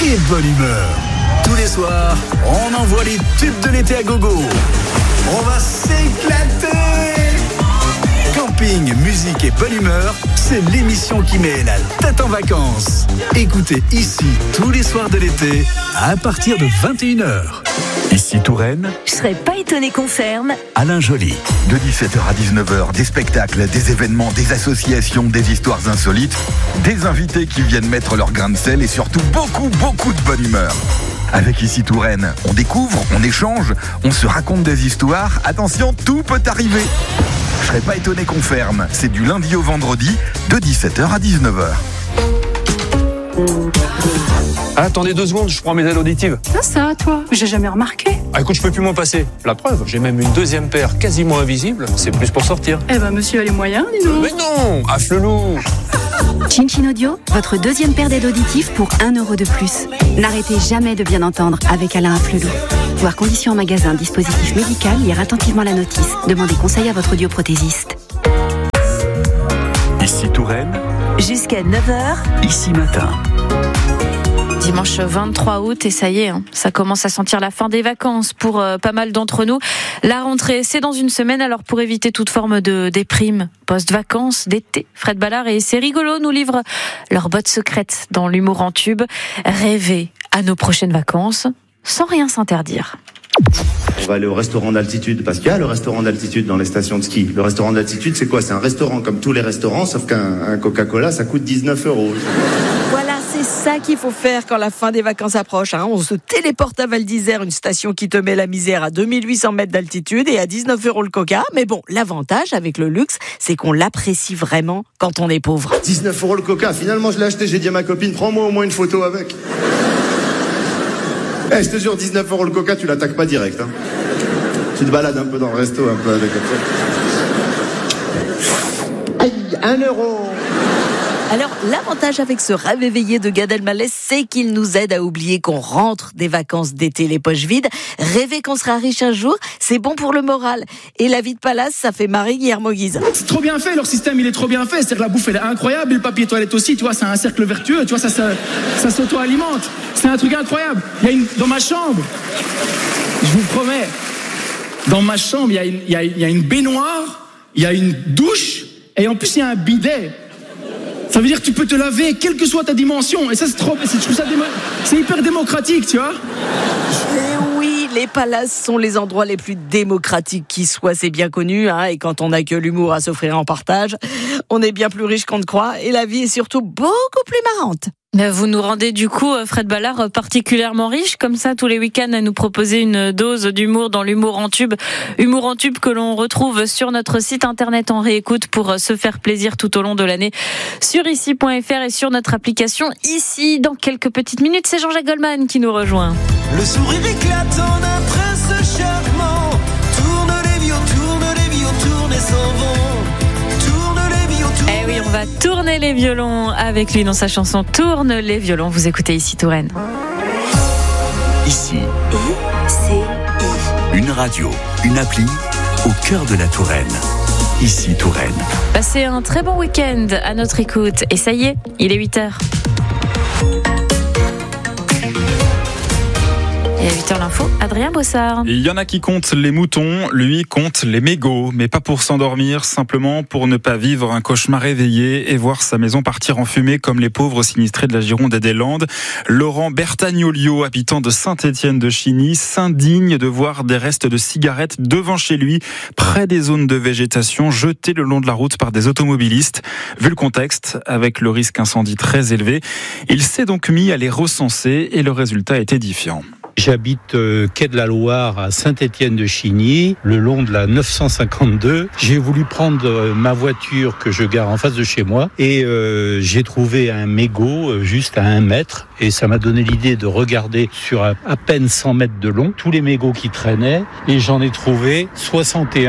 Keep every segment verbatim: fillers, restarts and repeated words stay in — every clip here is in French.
et bonne humeur. Tous les soirs, on envoie les tubes de l'été à gogo. On va s'éclater. Camping, musique et bonne humeur, c'est l'émission qui met la tête en vacances. Écoutez ici tous les soirs de l'été à partir de vingt et une heures. Ici Touraine. Je serais pas étonné qu'on ferme. Alain Joly. De dix-sept heures à dix-neuf heures, des spectacles, des événements, des associations, des histoires insolites, des invités qui viennent mettre leur grain de sel et surtout beaucoup, beaucoup de bonne humeur. Avec Ici Touraine, on découvre, on échange, on se raconte des histoires. Attention, tout peut arriver. Je serais pas étonné qu'on ferme. C'est du lundi au vendredi, de dix-sept heures à dix-neuf heures. Ah, attendez deux secondes, je prends mes ailes auditives. Ça, ça, toi, j'ai jamais remarqué. Ah, écoute, je peux plus m'en passer. La preuve, j'ai même une deuxième paire quasiment invisible. C'est plus pour sortir. Eh ben, monsieur a les moyens, dis donc. Mais non, affle-loup. Chin Chin Audio, votre deuxième paire d'aides auditives pour un euro de plus. N'arrêtez jamais de bien entendre avec Alain Afflelou. Voir conditions en magasin, dispositif médical, lire attentivement la notice. Demandez conseil à votre audioprothésiste. Ici Touraine. Jusqu'à neuf heures. Ici Matin. Dimanche vingt-trois août et ça y est, hein, ça commence à sentir la fin des vacances pour euh, pas mal d'entre nous. La rentrée, c'est dans une semaine, alors pour éviter toute forme de déprime post-vacances, d'été, Fred Ballard et C'est rigolo nous livrent leur botte secrète dans l'humour en tube. Rêver à nos prochaines vacances sans rien s'interdire. On va aller au restaurant d'altitude, parce qu'il y a le restaurant d'altitude dans les stations de ski. Le restaurant d'altitude, c'est quoi? C'est un restaurant comme tous les restaurants, sauf qu'un un Coca-Cola, ça coûte dix-neuf euros. Voilà, c'est ça qu'il faut faire quand la fin des vacances approche. Hein. On se téléporte à Val d'Isère, une station qui te met la misère à deux mille huit cents mètres d'altitude et à dix-neuf euros le Coca. Mais bon, l'avantage avec le luxe, c'est qu'on l'apprécie vraiment quand on est pauvre. dix-neuf euros le Coca, finalement je l'ai acheté, j'ai dit à ma copine, prends-moi au moins une photo avec. Eh, hey, je te jure, dix-neuf euros le Coca, tu l'attaques pas direct. Hein. Tu te balades un peu dans le resto, un peu avec ça. Aïe, un euro. Alors, l'avantage avec ce rêve éveillé de Gad Elmaleh, c'est qu'il nous aide à oublier qu'on rentre des vacances d'été les poches vides. Rêver qu'on sera riche un jour, c'est bon pour le moral. Et la vie de palace, ça fait marrer Guillermo Guise. C'est trop bien fait, leur système, il est trop bien fait. C'est-à-dire que la bouffe, elle est incroyable, et le papier toilette aussi, tu vois, c'est un cercle vertueux, tu vois, ça, ça, ça s'auto-alimente. C'est un truc incroyable. Il y a une, dans ma chambre, je vous promets, dans ma chambre, il y a une, il y a, il y a une baignoire, il y a une douche, et en plus, il y a un bidet. Ça veut dire que tu peux te laver, quelle que soit ta dimension. Et ça, c'est trop, c'est, je trouve ça démo, c'est hyper démocratique, tu vois. Et oui, les palaces sont les endroits les plus démocratiques qui soient, c'est bien connu. Hein, et quand on n'a que l'humour à s'offrir en partage, on est bien plus riche qu'on ne croit. Et la vie est surtout beaucoup plus marrante. Vous nous rendez du coup, Fred Ballard, particulièrement riche, comme ça, tous les week-ends, à nous proposer une dose d'humour dans l'humour en tube. Humour en tube que l'on retrouve sur notre site internet en réécoute pour se faire plaisir tout au long de l'année sur ici point f r et sur notre application Ici. Dans quelques petites minutes, c'est Jean-Jacques Goldman qui nous rejoint. Le sourire éclatant d'un prince charmant. Tourne les vieux, tourne les vieux, tourne et s'en vont. Eh oui, on va tourner les violons avec lui dans sa chanson Tourne les violons. Vous écoutez Ici Touraine. Ici. I-C-I. Une radio, une appli au cœur de la Touraine. Ici Touraine. Passez un très bon week-end à notre écoute. Et ça y est, il est huit heures. Et à huit heures l'info, Adrien Bossard. Il y en a qui comptent les moutons, lui compte les mégots, mais pas pour s'endormir, simplement pour ne pas vivre un cauchemar réveillé et voir sa maison partir en fumée comme les pauvres sinistrés de la Gironde et des Landes. Laurent Bertagnolio, habitant de Saint-Étienne-de-Chigny, s'indigne de voir des restes de cigarettes devant chez lui, près des zones de végétation, jetés le long de la route par des automobilistes. Vu le contexte, avec le risque incendie très élevé, il s'est donc mis à les recenser et le résultat est édifiant. J'habite euh, quai de la Loire à Saint-Étienne-de-Chigny, le long de la neuf cent cinquante-deux. J'ai voulu prendre euh, ma voiture que je gare en face de chez moi et euh, j'ai trouvé un mégot euh, juste à un mètre et ça m'a donné l'idée de regarder sur à, à peine cent mètres de long tous les mégots qui traînaient et j'en ai trouvé soixante et un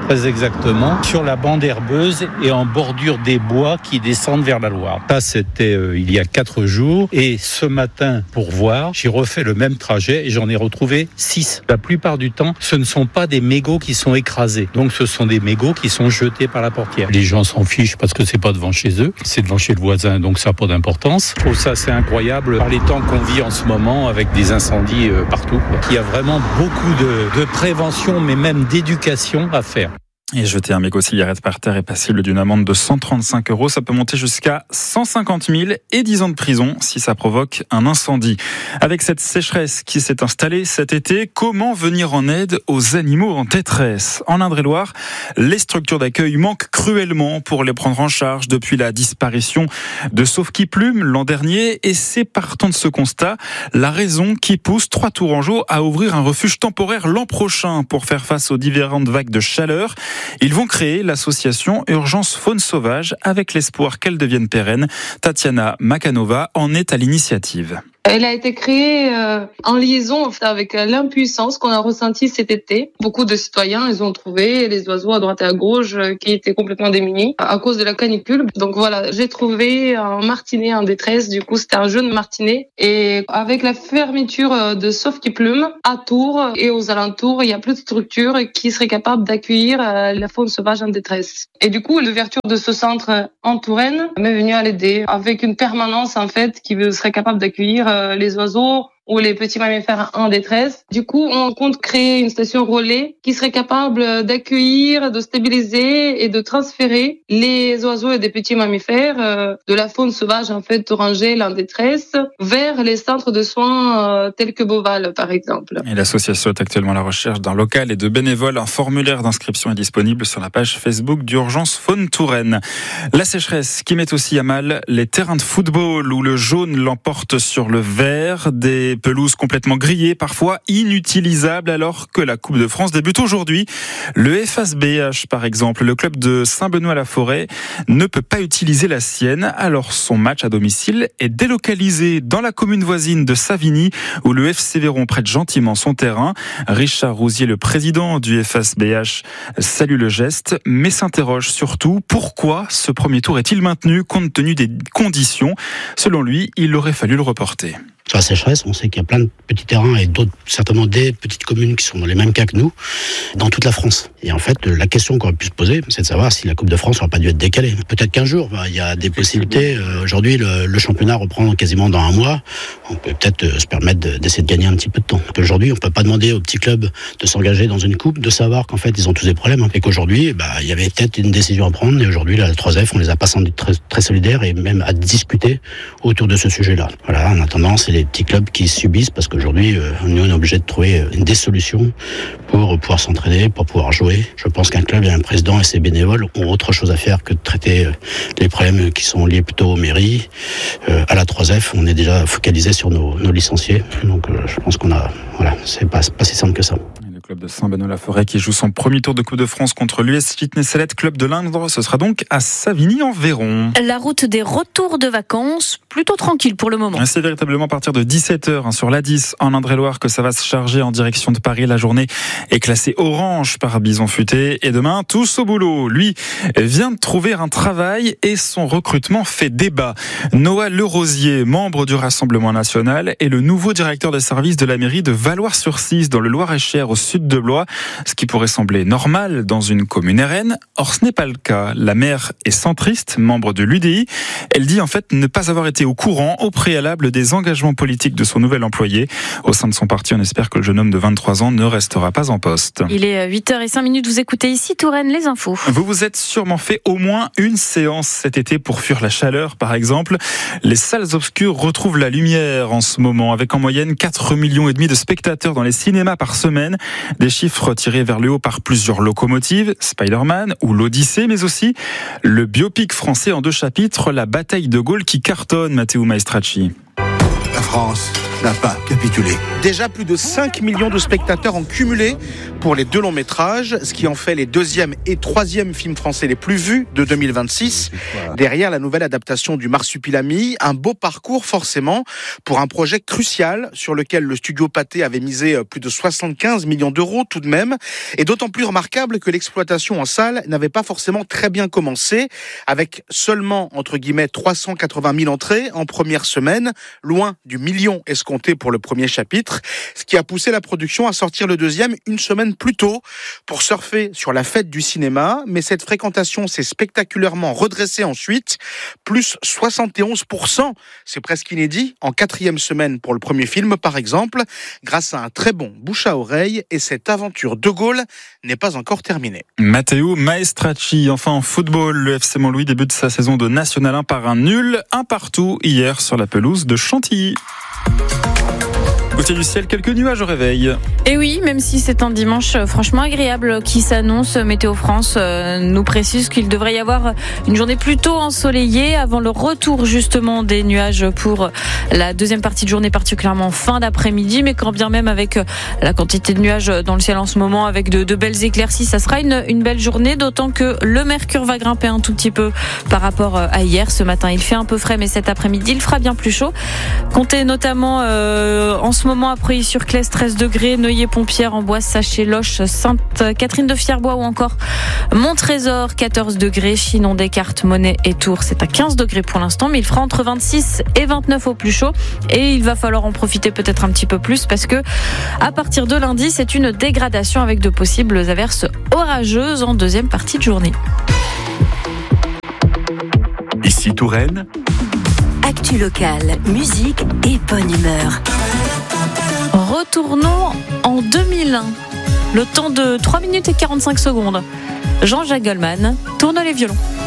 très exactement, sur la bande herbeuse et en bordure des bois qui descendent vers la Loire. Ça, c'était euh, il y a quatre jours. Et ce matin, pour voir, j'ai refait le même trajet et j'en ai retrouvé six. La plupart du temps, ce ne sont pas des mégots qui sont écrasés. Donc, ce sont des mégots qui sont jetés par la portière. Les gens s'en fichent parce que c'est pas devant chez eux, c'est devant chez le voisin, donc ça n'a pas d'importance. Je trouve ça assez incroyable par les temps qu'on vit en ce moment avec des incendies euh, partout. Il y a vraiment beaucoup de, de prévention, mais même d'éducation à faire. Et jeter un mégot cigarette par terre est passible d'une amende de cent trente-cinq euros. Ça peut monter jusqu'à cent cinquante mille et dix ans de prison si ça provoque un incendie. Avec cette sécheresse qui s'est installée cet été, comment venir en aide aux animaux en détresse ? En Indre-et-Loire, les structures d'accueil manquent cruellement pour les prendre en charge depuis la disparition de Sauve-qui-Plume l'an dernier. Et c'est partant de ce constat la raison qui pousse Trois Tourangeaux à ouvrir un refuge temporaire l'an prochain pour faire face aux différentes vagues de chaleur. Ils vont créer l'association Urgence Faune Sauvage avec l'espoir qu'elle devienne pérenne. Tatiana Makanova en est à l'initiative. Elle a été créée euh, en liaison avec l'impuissance qu'on a ressentie cet été. Beaucoup de citoyens, ils ont trouvé les oiseaux à droite et à gauche euh, qui étaient complètement démunis à cause de la canicule. Donc voilà, j'ai trouvé un martinet en détresse. Du coup, c'était un jeune martinet. Et avec la fermeture de Sauve-qui-Plume à Tours et aux alentours, il y a plus de structures qui seraient capables d'accueillir euh, la faune sauvage en détresse. Et du coup, l'ouverture de ce centre en Touraine m'est venue à l'aider avec une permanence en fait qui serait capable d'accueillir euh, les oiseaux ou les petits mammifères en détresse. Du coup, on compte créer une station relais qui serait capable d'accueillir, de stabiliser et de transférer les oiseaux et des petits mammifères euh, de la faune sauvage en fait orangelle en détresse vers les centres de soins euh, tels que Beauval par exemple. Et l'association est actuellement à la recherche d'un local et de bénévoles. Un formulaire d'inscription est disponible sur la page Facebook d'Urgence Faune Touraine. La sécheresse qui met aussi à mal les terrains de football où le jaune l'emporte sur le vert, des pelouses complètement grillées, parfois inutilisables alors que la Coupe de France débute aujourd'hui. Le F A S B H, par exemple, le club de Saint-Benoît-la-Forêt, ne peut pas utiliser la sienne, alors son match à domicile est délocalisé dans la commune voisine de Savigny, où le F C Véron prête gentiment son terrain. Richard Rousier, le président du F A S B H, salue le geste, mais s'interroge surtout pourquoi ce premier tour est-il maintenu compte tenu des conditions. Selon lui, il aurait fallu le reporter. Sur la sécheresse, on sait qu'il y a plein de petits terrains et d'autres, certainement des petites communes qui sont dans les mêmes cas que nous, dans toute la France. Et en fait, la question qu'on aurait pu se poser, c'est de savoir si la Coupe de France n'aurait pas dû être décalée. Peut-être qu'un jour, bah, il y a des possibilités. Euh, aujourd'hui, le, le championnat reprend quasiment dans un mois. On peut peut-être euh, se permettre de, d'essayer de gagner un petit peu de temps. Aujourd'hui, on ne peut pas demander aux petits clubs de s'engager dans une coupe, de savoir qu'en fait, ils ont tous des problèmes. Hein, et qu'aujourd'hui, bah, il y avait peut-être une décision à prendre. Et aujourd'hui, là, la trois F, on les a pas sentis très, très solidaires et même à discuter autour de ce sujet-là. Voilà, en attendant, c'est les petits clubs qui subissent parce qu'aujourd'hui, euh, nous, on est obligé de trouver euh, des solutions pour pouvoir s'entraîner, pour pouvoir jouer. Je pense qu'un club et un président et ses bénévoles ont autre chose à faire que de traiter euh, les problèmes qui sont liés plutôt aux mairies. Euh, à la trois F, on est déjà focalisé sur nos, nos licenciés. Donc, euh, je pense qu'on a, voilà, c'est pas, pas si simple que ça. Le club de Saint-Benoît-la-Forêt qui joue son premier tour de Coupe de France contre l'U S Fitness Salette, club de l'Indre. Ce sera donc à Savigny-en-Véron. La route des retours de vacances, plutôt tranquille pour le moment. C'est véritablement à partir de dix-sept heures hein, sur l'A dix en Indre-et-Loire que ça va se charger en direction de Paris. La journée est classée orange par Bison Futé. Et demain, tous au boulot. Lui vient de trouver un travail et son recrutement fait débat. Noah Lerosier, membre du Rassemblement National, est le nouveau directeur de service de la mairie de Valloires-sur-Cisse dans le Loir-et-Cher au sud de Blois, ce qui pourrait sembler normal dans une commune R N. Or, ce n'est pas le cas. La maire est centriste, membre de l'U D I. Elle dit en fait ne pas avoir été au courant au préalable des engagements politiques de son nouvel employé. Au sein de son parti, on espère que le jeune homme de vingt-trois ans ne restera pas en poste. Il est huit heures cinq minutes, vous écoutez ici Touraine, les infos. Vous vous êtes sûrement fait au moins une séance cet été pour fuir la chaleur, par exemple. Les salles obscures retrouvent la lumière en ce moment, avec en moyenne quatre millions et demi de spectateurs dans les cinémas par semaine. Des chiffres tirés vers le haut par plusieurs locomotives, Spider-Man ou l'Odyssée, mais aussi le biopic français en deux chapitres, La bataille de Gaulle, qui cartonne, Matteo Maestracci. France n'a pas capitulé. Déjà plus de cinq millions de spectateurs en cumulé pour les deux longs métrages, ce qui en fait les deuxième et troisième films français les plus vus de deux mille vingt-six. Derrière la nouvelle adaptation du Marsupilami, un beau parcours forcément pour un projet crucial sur lequel le studio Pathé avait misé plus de soixante-quinze millions d'euros tout de même, et d'autant plus remarquable que l'exploitation en salle n'avait pas forcément très bien commencé, avec seulement entre guillemets trois cent quatre-vingt mille entrées en première semaine, loin du million escompté pour le premier chapitre, ce qui a poussé la production à sortir le deuxième une semaine plus tôt pour surfer sur la fête du cinéma. Mais cette fréquentation s'est spectaculairement redressée ensuite, plus soixante et onze pour cent, c'est presque inédit, en quatrième semaine pour le premier film par exemple, grâce à un très bon bouche à oreille, et cette aventure de Gaulle n'est pas encore terminée. Matteo Maestracci, enfin en football, le F C Montlouis débute sa saison de National un par un nul, un partout hier sur la pelouse de Chantilly. Côté du ciel, quelques nuages au réveil. Et oui, même si c'est un dimanche franchement agréable qui s'annonce, Météo France euh, nous précise qu'il devrait y avoir une journée plutôt ensoleillée avant le retour justement des nuages pour la deuxième partie de journée, particulièrement fin d'après-midi. Mais quand bien même avec la quantité de nuages dans le ciel en ce moment, avec de, de belles éclaircies, ça sera une, une belle journée, d'autant que le mercure va grimper un tout petit peu par rapport à hier. Ce matin, il fait un peu frais, mais cet après-midi, il fera bien plus chaud. Comptez notamment euh, en ce moment à Preuilly-sur-Claise treize degrés, Neuilly-Pompière, Amboise, Saché, Loches, Sainte-Catherine-de-Fierbois ou encore Montrésor quatorze degrés, Chinon, Descartes, Monet et Tours, c'est à quinze degrés pour l'instant, mais il fera entre vingt-six et vingt-neuf au plus chaud, et il va falloir en profiter peut-être un petit peu plus parce que à partir de lundi, c'est une dégradation avec de possibles averses orageuses en deuxième partie de journée. Ici Touraine. Actu locale, musique et bonne humeur. Retournons en deux mille un. Le temps de trois minutes et quarante-cinq secondes. Jean-Jacques Goldman tourne les violons.